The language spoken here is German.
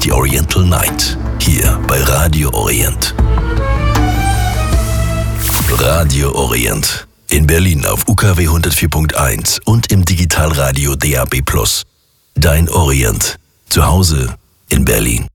ist die Oriental Night. Hier bei Radio Orient. Radio Orient. In Berlin auf UKW 104.1 und im Digitalradio DAB+. Dein Orient. Zu Hause in Berlin.